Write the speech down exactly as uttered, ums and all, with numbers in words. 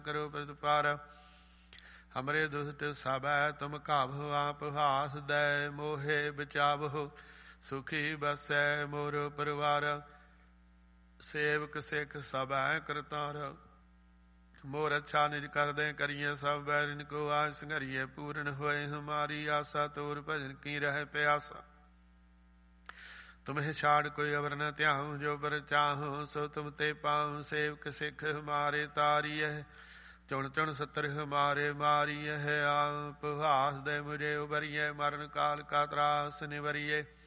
करो प्रतिपार। हमरे दुष्ट सबै तुम काबो आप हास दै। मोहे बचावो सुखी बसै मोर परिवार। सेवक सिख सबै करतार। मोर अच्छा निज कर दे करिए सब बैरिन को आज संघरिए। पूर्ण होए हमारी आशा तोर भजन की रह प्यासा। तुम्हें छाड़ कोई अवर न त्याहूँ जो बर चाहूँ सो तुम ते पाऊँ। सेवक सिख हमारे तारिय चुन चुन सत्र हमारे मारिय। आप हास दे मुझे उबरिय मरण काल का त्रास निवरिये।